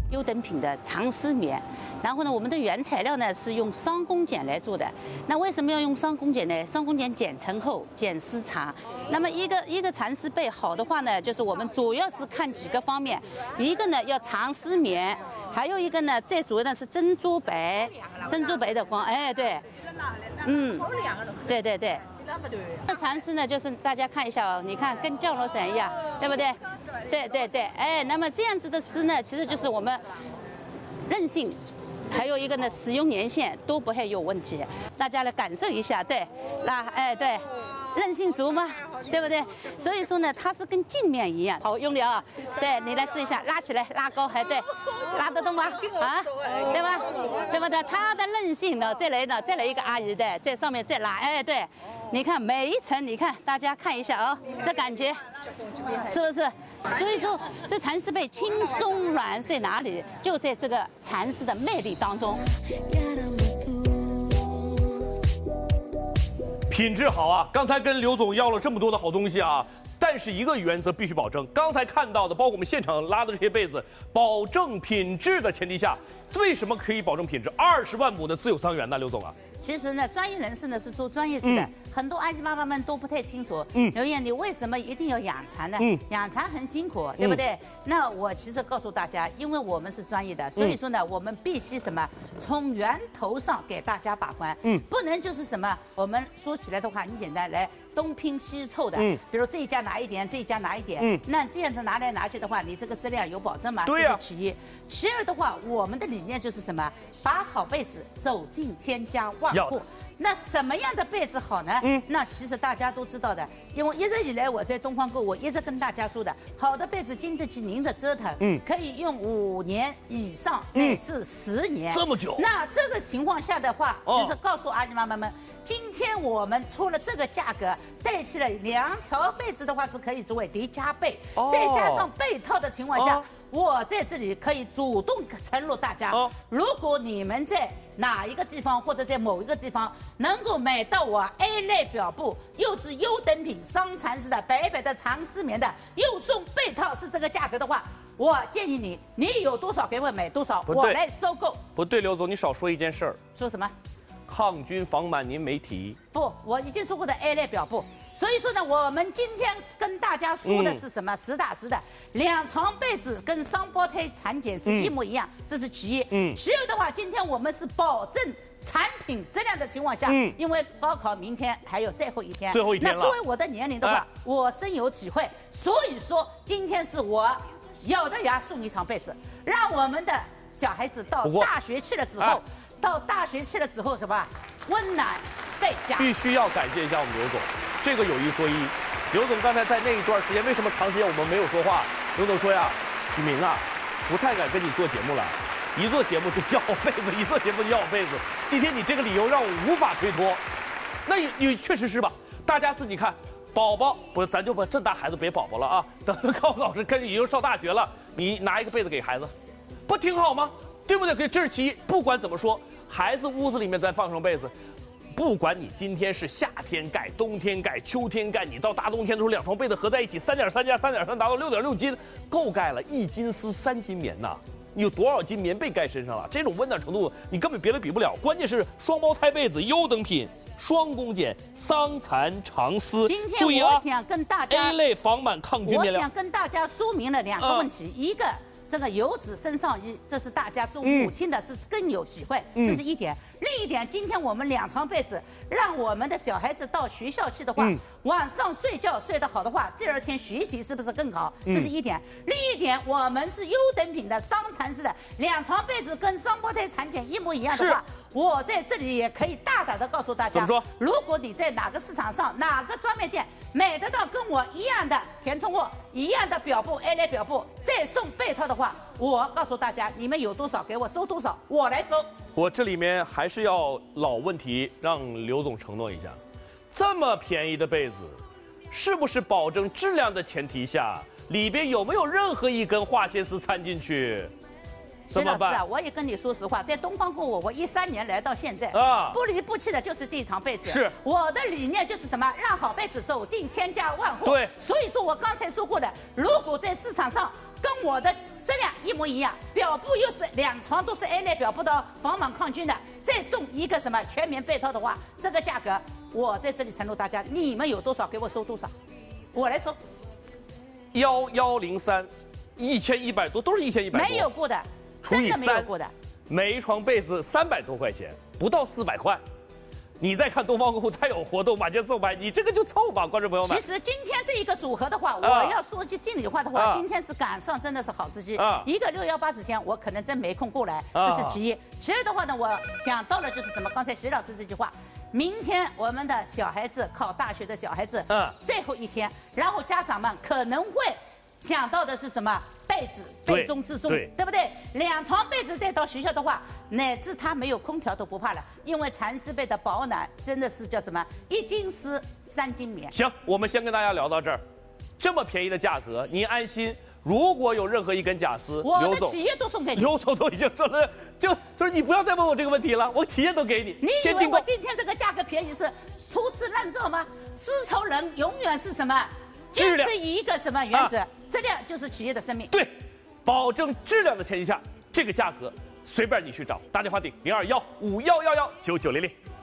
优等品的长丝棉。然后呢，我们的原材料呢是用桑葚碱来做的。那为什么要用桑葚碱呢？桑葚碱剪层厚，剪丝长。那么一个蚕丝被好的话呢，就是我们主要是看几个方面，一个呢要长丝棉，还有一个呢最主要的是珍珠白的光。哎，对，对对对。这蚕丝呢，就是大家看一下哦，你看跟降落伞一样，对不对？对对对，哎，那么这样子的丝呢，其实就是我们韧性。还有一个呢，使用年限都不会有问题，大家来感受一下，对，对，韧性足吗？对不对？所以说呢，它是跟镜面一样，好用力啊！对你来试一下，拉起来，拉高，对，拉得动吗？啊，对吧？对不对？它的韧性呢，再来一个阿姨的，在上面再拉，对，你看每一层，你看大家看一下哦，这感觉是不是？所以说，这蚕丝被轻松软在哪里？就在这个蚕丝的魅力当中。 品质好啊！刚才跟刘总要了这么多的好东西啊，但是一个原则必须保证。刚才看到的，包括我们现场拉的这些被子，保证品质的前提下，为什么可以保证品质？20万亩的自有桑园呢，刘总啊？ 其实呢，专业人士呢是做专业事的，很多阿姨妈妈们都不太清楚。刘燕，你为什么一定要养蚕呢？养蚕很辛苦，对不对？那我其实告诉大家，因为我们是专业的，所以说呢，我们必须什么，从源头上给大家把关。不能就是什么，我们说起来的话很简单，来东拼西凑的。比如这一家拿一点，这一家拿一点。那这样子拿来拿去的话，你这个质量有保证吗？ 对呀。 其一，其二的话，我们的理念就是什么，把好被子走进千家万户。那什么样的被子好呢？那其实大家都知道的，因为一直以来我在东方购，我一直跟大家说的，好的被子经得起您的折腾，可以用5年以上乃至10年， 这么久。那这个情况下的话，其实告诉阿姨妈妈们，今天我们出了这个价格，带起了2条被子的话是可以作为叠加被，再加上被套的情况下。我在这里可以主动承诺大家，如果你们在哪一个地方或者在某一个地方能够买到我 A 类表布，又是优等品桑蚕丝的白白的长丝棉的，又送被套是这个价格的话，我建议你有多少给我买多少，我来收购。 不对，刘总，你少说一件事儿。 说什么？ 抗菌防螨您没提。 不，我已经说过的 A 类表布。所以说呢，我们今天跟大家说的是什么？实打实的，2床被子跟双胞胎产检是一模一样，这是其一。其二的话，今天我们是保证产品质量的情况下，因为高考明天还有最后一天， 了。 那作为我的年龄的话，我深有体会。所以说，今天是我咬着牙送一床被子，让我们的小孩子到大学去了之后。什么温暖倍加？ 必须要感谢一下我们刘总，这个有一说一，刘总刚才在那一段时间，为什么长时间我们没有说话？刘总说呀，许明啊，不太敢跟你做节目了，一做节目就要我被子，一做节目就要我被子。今天你这个理由让我无法推脱，那也确实是吧？大家自己看，宝宝不是，咱就把这大孩子别宝宝了啊，等高考是已经上大学了，你拿一个被子给孩子，不挺好吗？对不对？这是其一。不管怎么说，孩子屋子里面再放上被子，不管你今天是夏天盖、冬天盖、秋天盖，你到大冬天的时候2床被子合在一起，3.3加3.3达到6.6斤，够盖了，1斤丝3斤棉呐。你有多少斤棉被盖身上了？这种温暖程度，你根本别的比不了。关键是双胞胎被子优等品，双葚碱桑蚕长丝。 今天我想跟大家 A 类防螨抗菌面料。 我想跟大家说明了2个问题，一个。这个油脂身上衣，这是大家做母亲的是更有体会，这是一点。另一点，今天我们2床被子，让我们的小孩子到学校去的话，晚上睡觉睡得好的话，第2天学习是不是更好？这是一点。另一点，我们是优等品的桑蚕丝的2床被子，跟双胞胎产检一模一样的话，我在这里也可以大胆的告诉大家， 怎么说？ 如果你在哪个市场上、哪个专卖店买得到跟我一样的填充货、一样的表布 A 类表布，再送被套的话，我告诉大家，你们有多少给我收多少，我来收。 我这里面还是要老问题，让刘总承诺一下，这么便宜的被子，是不是保证质量的前提下，里边有没有任何一根化纤丝掺进去？ 徐老师啊，我也跟你说实话，在东方购物，我13年来到现在不离不弃的就是这一床被子。 是我的理念就是什么？让好被子走进千家万户。 对， 所以说我刚才说过的，如果在市场上跟我的质量一模一样，表布又是2床都是 A 类表布的防螨抗菌的，再送一个什么全棉被套的话，这个价格我在这里承诺大家，你们有多少给我收多少，我来收。 1103，1100多，都是1100多， 没有过的， 除以真的没有过的。 每一床被子300多块钱，不到400块。你再看东方购物再有活动，满街送买，你这个就凑吧，观众朋友们。 其实今天这一个组合的话，我要说句心里话的话，今天是赶上真的是好时机。一个618之前，我可能真没空过来，这是其一。其二的话呢，我想到了就是什么？刚才徐老师这句话，明天我们的小孩子考大学的小孩子，最后一天，然后家长们可能会想到的是什么？被子备中之重，对不对？2床被子带到学校的话，乃至他没有空调都不怕了，因为蚕丝被的保暖真的是叫什么？1斤丝3斤棉。 行，我们先跟大家聊到这儿，这么便宜的价格，您安心。如果有任何一根假丝， 我的企业都送给你。 刘总都已经说了，就是你不要再问我这个问题了，我企业都给你。 你以为我今天这个价格便宜是粗制滥造吗？丝绸人永远是什么？ 质量， 是一个什么原则？质量就是企业的生命。 对，保证质量的前提下，这个价格随便你去找，打电话订0215111990。